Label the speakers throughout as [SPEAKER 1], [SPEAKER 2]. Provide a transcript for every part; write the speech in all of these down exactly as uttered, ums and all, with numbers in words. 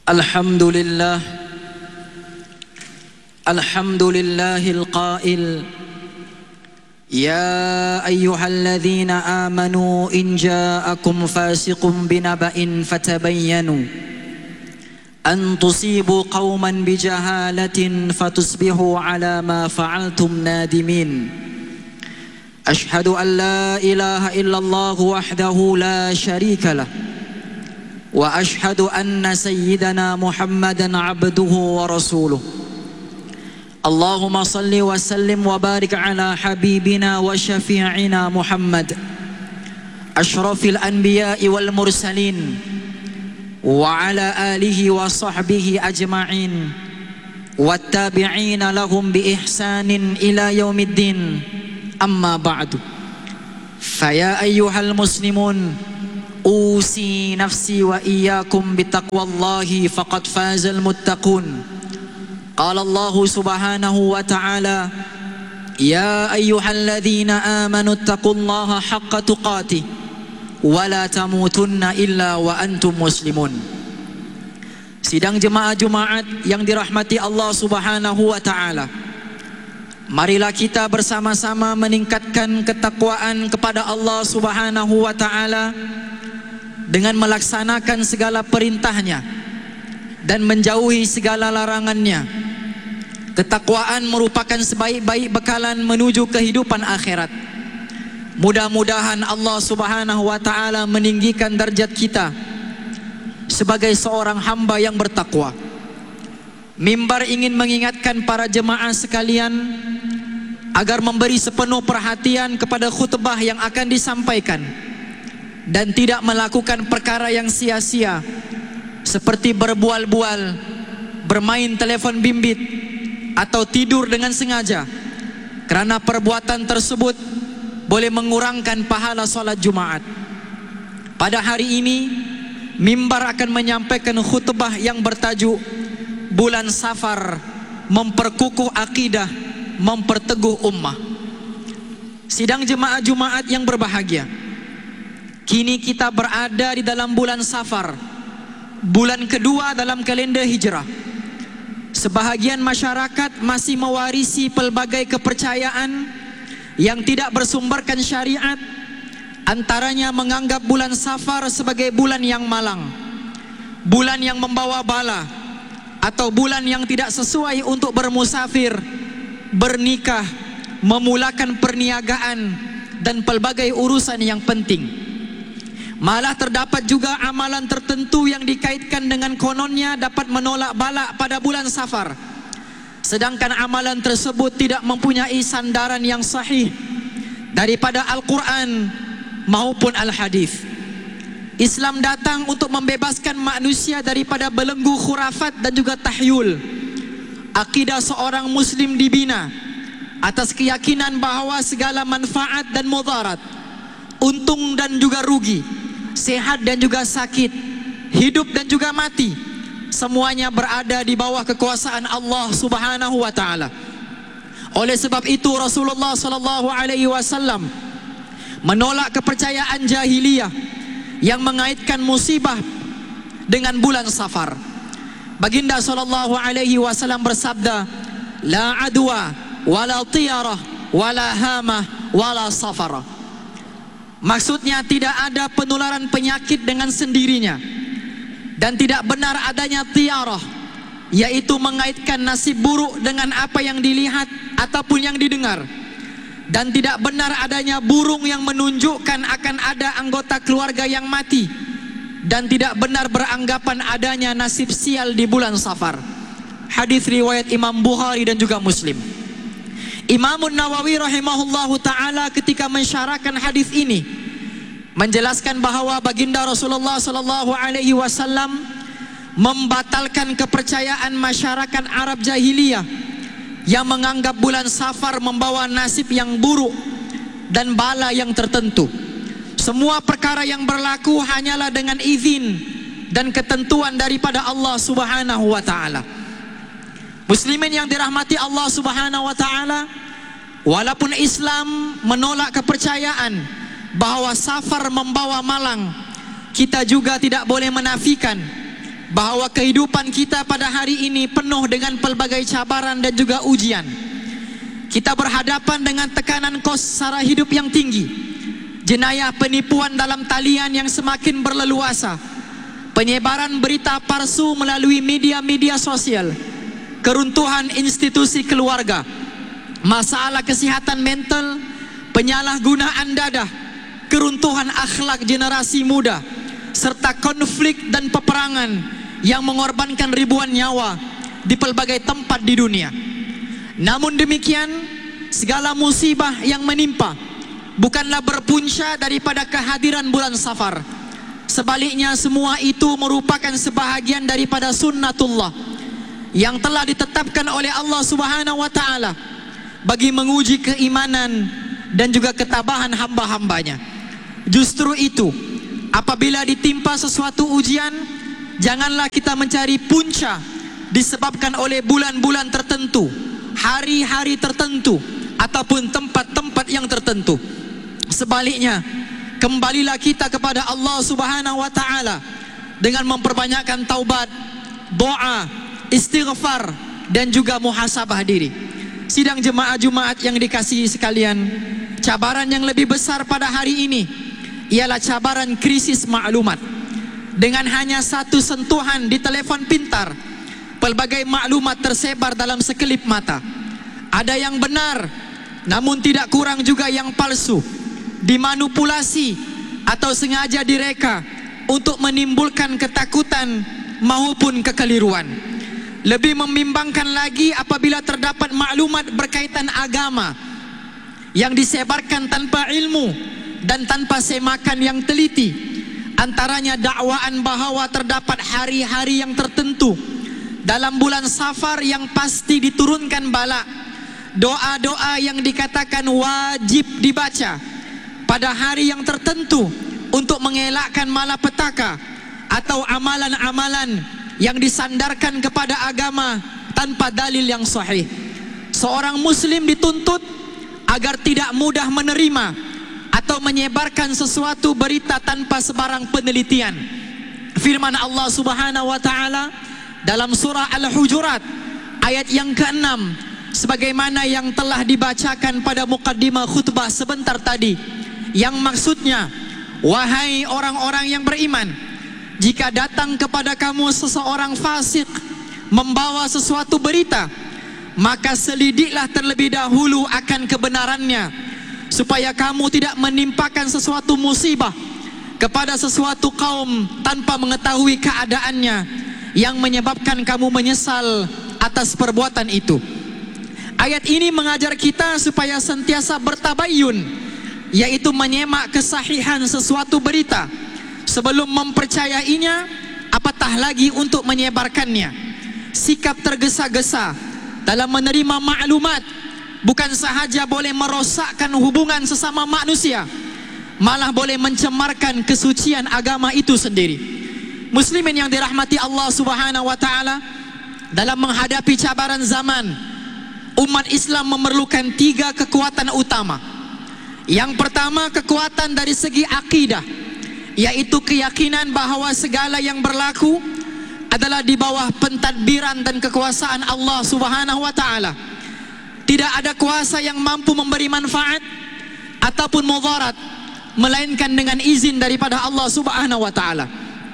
[SPEAKER 1] Alhamdulillah, Alhamdulillahil qail, Ya ayyuhalladzina amanu in ja'akum fasiqun binaba'in fatabayyanu an tusibu qauman bijahalatin fatusbihu ala ma fa'altum nadimin. Ashhadu an la ilaha illallah wahdahu la sharika lah wa ashhadu anna sayyidana Muhammadan abduhu wa rasuluh. Allahumma salli wa sallim wa barik ala habibina wa syafi'ina Muhammad ashrafil anbiya'i wal mursalin wa ala alihi wa sahbihi ajma'in wattabi'ina lahum bi ihsanin ila yaumiddin. Amma ba'du, faya ayyuhal muslimun, usi nafsi wa iyyakum bitaqwallahi faqad fazal muttaqun. Qala Allah subhanahu wa ta'ala, Ya ayyuhalladzina amanu taqullaha haqqa tuqatih wa la tamutunna illa wa antum muslimun. Sidang jemaah Jumaat yang dirahmati Allah subhanahu wa ta'ala, marilah kita bersama-sama meningkatkan ketakwaan kepada Allah subhanahu wa ta'ala dengan melaksanakan segala perintahnya dan menjauhi segala larangannya. Ketakwaan merupakan sebaik-baik bekalan menuju kehidupan akhirat. Mudah-mudahan Allah subhanahu wa ta'ala meninggikan darjat kita sebagai seorang hamba yang bertakwa. Mimbar ingin mengingatkan para jemaah sekalian agar memberi sepenuh perhatian kepada khutbah yang akan disampaikan dan tidak melakukan perkara yang sia-sia seperti berbual-bual, bermain telefon bimbit, atau tidur dengan sengaja, kerana perbuatan tersebut boleh mengurangkan pahala solat Jumaat. Pada hari ini, mimbar akan menyampaikan khutbah yang bertajuk Bulan Safar Memperkukuh Akidah, Memperteguh Ummah. Sidang jemaah Jumaat yang berbahagia, kini kita berada di dalam bulan Safar, bulan kedua dalam kalender hijrah. Sebahagian masyarakat masih mewarisi pelbagai kepercayaan yang tidak bersumberkan syariat. Antaranya menganggap bulan Safar sebagai bulan yang malang, bulan yang membawa bala, atau bulan yang tidak sesuai untuk bermusafir, bernikah, memulakan perniagaan, dan pelbagai urusan yang penting. Malah terdapat juga amalan tertentu yang dikaitkan dengan kononnya dapat menolak bala pada bulan Safar, sedangkan amalan tersebut tidak mempunyai sandaran yang sahih daripada Al-Quran maupun Al-Hadis. Islam datang untuk membebaskan manusia daripada belenggu khurafat dan juga tahyul. Akidah seorang muslim dibina atas keyakinan bahawa segala manfaat dan mudarat, untung dan juga rugi, sehat dan juga sakit, hidup dan juga mati, semuanya berada di bawah kekuasaan Allah subhanahu wa ta'ala. Oleh sebab itu Rasulullah sallallahu alaihi wasallam menolak kepercayaan jahiliyah yang mengaitkan musibah dengan bulan Safar. Baginda sallallahu alaihi wasallam bersabda, La adwa wala tiyarah wala hamah wala safara. Maksudnya tidak ada penularan penyakit dengan sendirinya, dan tidak benar adanya tiarah, yaitu mengaitkan nasib buruk dengan apa yang dilihat ataupun yang didengar. Dan tidak benar adanya burung yang menunjukkan akan ada anggota keluarga yang mati. Dan tidak benar beranggapan adanya nasib sial di bulan Safar. Hadis riwayat Imam Bukhari dan juga Muslim. Imam Nawawi rahimahullahu ta'ala ketika mensyarahkan hadis ini menjelaskan bahawa baginda Rasulullah sallallahu alaihi wasallam membatalkan kepercayaan masyarakat Arab jahiliyah yang menganggap bulan Safar membawa nasib yang buruk dan bala yang tertentu. Semua perkara yang berlaku hanyalah dengan izin dan ketentuan daripada Allah subhanahu wa ta'ala. Muslimin yang dirahmati Allah subhanahu wa ta'ala, walaupun Islam menolak kepercayaan bahawa Safar membawa malang, kita juga tidak boleh menafikan bahawa kehidupan kita pada hari ini penuh dengan pelbagai cabaran dan juga ujian. Kita berhadapan dengan tekanan kos sara hidup yang tinggi, jenayah penipuan dalam talian yang semakin berleluasa, penyebaran berita palsu melalui media-media sosial, keruntuhan institusi keluarga, masalah kesihatan mental, penyalahgunaan dadah, keruntuhan akhlak generasi muda, serta konflik dan peperangan yang mengorbankan ribuan nyawa di pelbagai tempat di dunia. Namun demikian, segala musibah yang menimpa bukanlah berpunca daripada kehadiran bulan Safar. Sebaliknya, semua itu merupakan sebahagian daripada sunnatullah yang telah ditetapkan oleh Allah Subhanahu wa taala bagi menguji keimanan dan juga ketabahan hamba-hambanya. Justru itu, apabila ditimpa sesuatu ujian, janganlah kita mencari punca disebabkan oleh bulan-bulan tertentu, hari-hari tertentu, ataupun tempat-tempat yang tertentu. Sebaliknya, kembalilah kita kepada Allah Subhanahu wa taala dengan memperbanyakkan taubat, doa, istighfar, dan juga muhasabah diri. Sidang jemaah Jumaat yang dikasihi sekalian, cabaran yang lebih besar pada hari ini ialah cabaran krisis maklumat. Dengan hanya satu sentuhan di telefon pintar, pelbagai maklumat tersebar dalam sekelip mata. Ada yang benar, namun tidak kurang juga yang palsu, dimanipulasi atau sengaja direka untuk menimbulkan ketakutan maupun kekeliruan. Lebih membimbangkan lagi apabila terdapat maklumat berkaitan agama yang disebarkan tanpa ilmu dan tanpa semakan yang teliti. Antaranya dakwaan bahawa terdapat hari-hari yang tertentu dalam bulan Safar yang pasti diturunkan bala, doa-doa yang dikatakan wajib dibaca pada hari yang tertentu untuk mengelakkan malapetaka, atau amalan-amalan yang disandarkan kepada agama tanpa dalil yang sahih. Seorang muslim dituntut agar tidak mudah menerima atau menyebarkan sesuatu berita tanpa sebarang penelitian. Firman Allah Subhanahu wa taala dalam surah Al-Hujurat ayat yang keenam, sebagaimana yang telah dibacakan pada mukaddimah khutbah sebentar tadi, yang maksudnya, wahai orang-orang yang beriman, jika datang kepada kamu seseorang fasik membawa sesuatu berita, maka selidiklah terlebih dahulu akan kebenarannya, supaya kamu tidak menimpakan sesuatu musibah kepada sesuatu kaum tanpa mengetahui keadaannya, yang menyebabkan kamu menyesal atas perbuatan itu. Ayat ini mengajar kita supaya sentiasa bertabayyun, yaitu menyemak kesahihan sesuatu berita sebelum mempercayainya, apatah lagi untuk menyebarkannya. Sikap tergesa-gesa dalam menerima maklumat bukan sahaja boleh merosakkan hubungan sesama manusia, malah boleh mencemarkan kesucian agama itu sendiri. Muslimin yang dirahmati Allah Subhanahu wa taala, dalam menghadapi cabaran zaman, umat Islam memerlukan tiga kekuatan utama. Yang pertama, kekuatan dari segi akidah, yaitu keyakinan bahawa segala yang berlaku adalah di bawah pentadbiran dan kekuasaan Allah Subhanahu wa taala. Tidak ada kuasa yang mampu memberi manfaat ataupun mudarat melainkan dengan izin daripada Allah Subhanahu wa taala.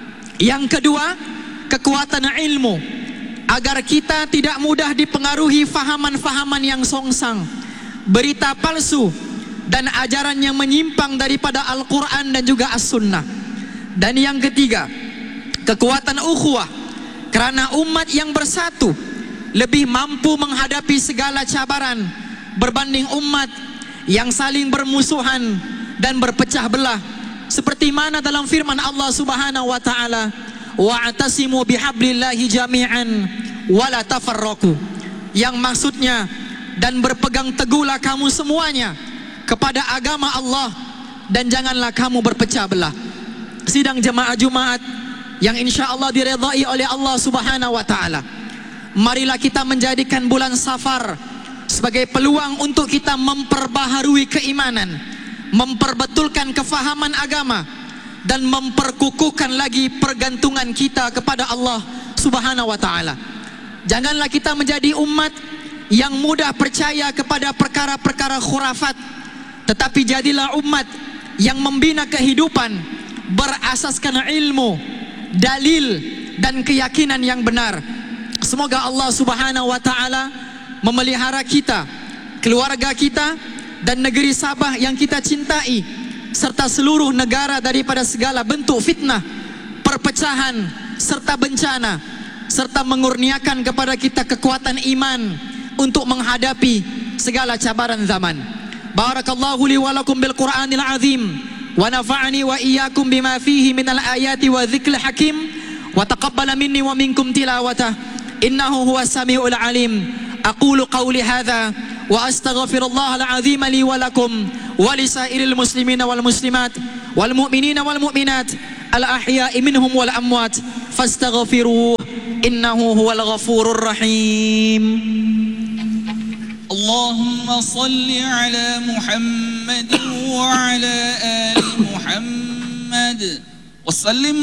[SPEAKER 1] Yang kedua, kekuatan ilmu, agar kita tidak mudah dipengaruhi fahaman-fahaman yang songsang, berita palsu, dan ajaran yang menyimpang daripada Al-Quran dan juga As-Sunnah. Dan yang ketiga, kekuatan ukhuwah, kerana umat yang bersatu lebih mampu menghadapi segala cabaran berbanding umat yang saling bermusuhan dan berpecah belah, seperti mana dalam firman Allah Subhanahu wa taala, wa'tasimu bihablillahi jami'an wala tafarraqu, yang maksudnya, dan berpegang teguhlah kamu semuanya kepada agama Allah dan janganlah kamu berpecah belah. Sidang jemaah Jumaat yang insyaallah diridhai oleh Allah Subhanahu wa taala, marilah kita menjadikan bulan Safar sebagai peluang untuk kita memperbaharui keimanan, memperbetulkan kefahaman agama, dan memperkukuhkan lagi pergantungan kita kepada Allah Subhanahu wa taala. Janganlah kita menjadi umat yang mudah percaya kepada perkara-perkara khurafat, tetapi jadilah umat yang membina kehidupan berasaskan ilmu, dalil dan keyakinan yang benar. Semoga Allah Subhanahu wa taala memelihara kita, keluarga kita dan negeri Sabah yang kita cintai, serta seluruh negara daripada segala bentuk fitnah, perpecahan serta bencana, serta mengurniakan kepada kita kekuatan iman untuk menghadapi segala cabaran zaman. Barakallahu li wa lakum bil Qur'anil azim wa nafa'ani wa iyyakum bima fihi minal ayati wa dzikril hakim wa taqabbala minni wa minkum tilawatah innahu huwas samiul alim. Aqulu qawli hadza wa astaghfirullahal azim li wa lakum wa lisairil muslimina wal muslimat wal mu'minina wal mu'minat al ahya'i minhum wal amwat fastaghfiruhu innahu huwal ghafurur rahim.
[SPEAKER 2] Allahumma salli ala Muhammad wa ala ali Muhammad wa sallim